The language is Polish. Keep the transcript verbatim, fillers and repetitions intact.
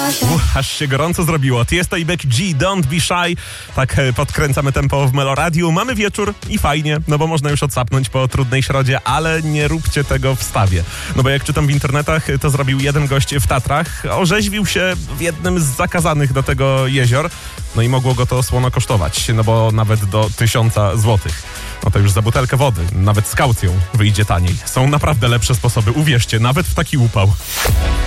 Uch, aż się gorąco zrobiło. Tiesto i Becky G, Don't Be Shy. Tak e, podkręcamy tempo w Meloradiu. Mamy wieczór i fajnie, no bo można już odsapnąć po trudnej środzie, ale nie róbcie tego w stawie. No bo jak czytam w internetach, to zrobił jeden gość w Tatrach. Orzeźwił się w jednym z zakazanych do tego jezior. No i mogło go to słono kosztować, no bo nawet do tysiąca złotych. No to już za butelkę wody, nawet z kaucją wyjdzie taniej. Są naprawdę lepsze sposoby, uwierzcie, nawet w taki upał.